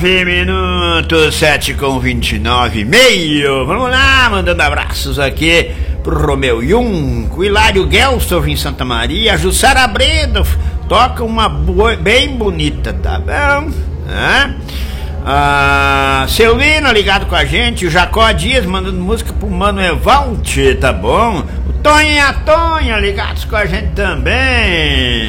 9 minutos, 7:29:30. Vamos lá, mandando abraços aqui pro Romeu Junco, Hilário Gelsof em Santa Maria, Jussara Breda, toca uma bem bonita, tá bom? Celina ligado com a gente, o Jacó Dias mandando música pro Mano Evalti, tá bom? O Tonho e a Tonha ligados com a gente também.